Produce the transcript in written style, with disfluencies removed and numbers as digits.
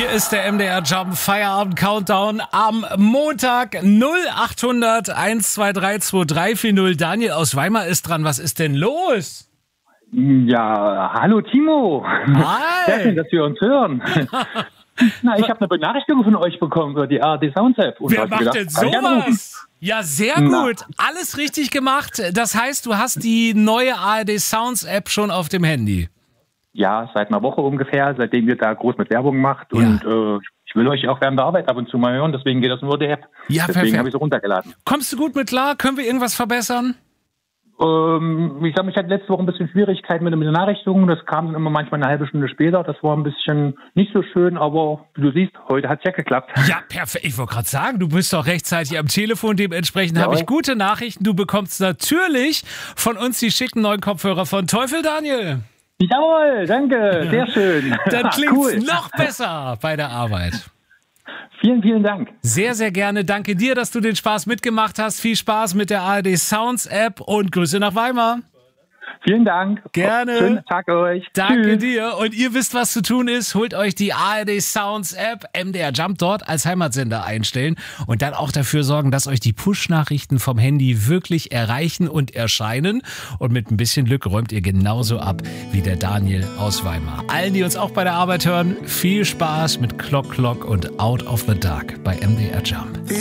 ist der MDR Jump Feierabend Countdown am Montag 0800 123 2340. Daniel aus Weimar ist dran. Was ist denn los? Ja, hallo Timo. Hi. Sehr schön, dass wir uns hören. Na, ich habe eine Benachrichtigung von euch bekommen über die ARD Sounds App. Wer macht denn sowas? Ja, sehr gut. Alles richtig gemacht. Das heißt, du hast die neue ARD Sounds App schon auf dem Handy. Ja, seit einer Woche ungefähr, seitdem ihr da groß mit Werbung macht. Ja. Und ich will euch auch während der Arbeit ab und zu mal hören, deswegen geht das nur die App. Ja, deswegen habe ich sie runtergeladen. Kommst du gut mit klar? Können wir irgendwas verbessern? Ich hatte letzte Woche ein bisschen Schwierigkeiten mit den Benachrichtigungen. Das kam dann immer manchmal eine halbe Stunde später. Das war ein bisschen nicht so schön, aber wie du siehst, heute hat es ja geklappt. Ja, perfekt. Ich wollte gerade sagen, du bist doch rechtzeitig am Telefon. Dementsprechend habe ich gute Nachrichten. Du bekommst natürlich von uns die schicken neuen Kopfhörer von Teufel Daniel. Jawohl, danke, sehr schön. Dann klingt's noch besser bei der Arbeit. Vielen, vielen Dank. Sehr, sehr gerne. Danke dir, dass du den Spaß mitgemacht hast. Viel Spaß mit der ARD Sounds App und Grüße nach Weimar. Vielen Dank. Gerne. Schönen Tag euch. Danke Tschüss. dir. Und ihr wisst, was zu tun ist. Holt euch die ARD Sounds App, MDR Jump dort als Heimatsender einstellen und dann auch dafür sorgen, dass euch die Push-Nachrichten vom Handy wirklich erreichen und erscheinen. Und mit ein bisschen Glück räumt ihr genauso ab wie der Daniel aus Weimar. Allen, die uns auch bei der Arbeit hören, viel Spaß mit Clock Clock und Out of the Dark bei MDR Jump.